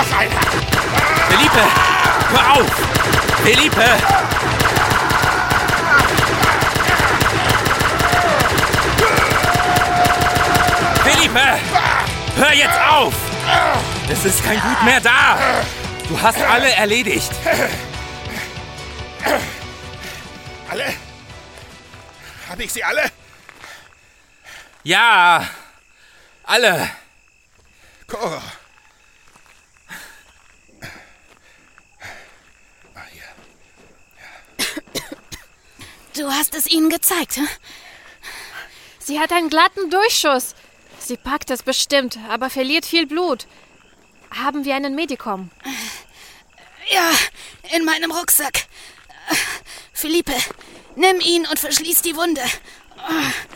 noch einer! Felipe, hör auf! Felipe! Felipe! Hör jetzt auf! Es ist kein Blut mehr da! Du hast alle erledigt! Alle? Habe ich sie alle? Ja, alle! Cora. Du hast es ihnen gezeigt, hm? Sie hat einen glatten Durchschuss. Sie packt es bestimmt, aber verliert viel Blut. Haben wir einen Medikum? Ja, in meinem Rucksack. Felipe, nimm ihn und verschließ die Wunde.